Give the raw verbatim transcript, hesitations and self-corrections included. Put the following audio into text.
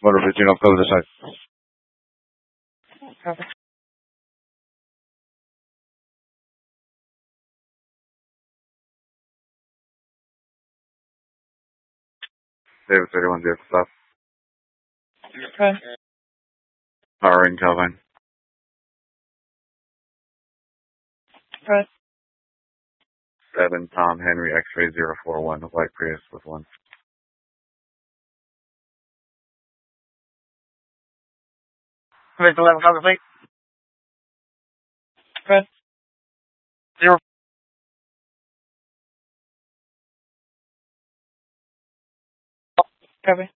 Motor fifteen off, cover the side. Copy. David thirty-one, zero, stop. Okay. Power in, Calvin. Okay. seven, Tom Henry, X-ray zero four one, white Prius with one. Where's the eleven copy, plate? Okay. Zero. Copy.